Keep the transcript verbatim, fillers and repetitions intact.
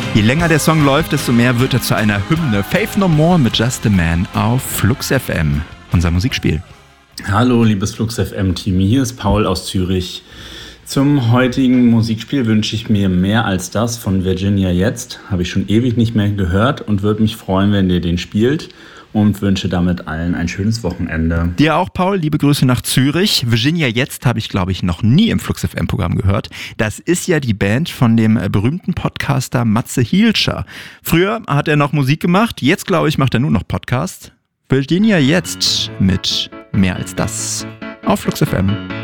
Je länger der Song läuft, desto mehr wird er zu einer Hymne. Faith No More mit Just a Man auf Flux F M, unser Musikspiel. Hallo, liebes Flux F M-Team, hier ist Paul aus Zürich. Zum heutigen Musikspiel wünsche ich mir Mehr als das von Virginia Jetzt. Habe ich schon ewig nicht mehr gehört und würde mich freuen, wenn ihr den spielt. Und wünsche damit allen ein schönes Wochenende. Dir auch, Paul. Liebe Grüße nach Zürich. Virginia Jetzt habe ich, glaube ich, noch nie im Flux F M-Programm gehört. Das ist ja die Band von dem berühmten Podcaster Matze Hielscher. Früher hat er noch Musik gemacht, jetzt, glaube ich, macht er nur noch Podcast. Virginia Jetzt mit Mehr als das auf Flux F M.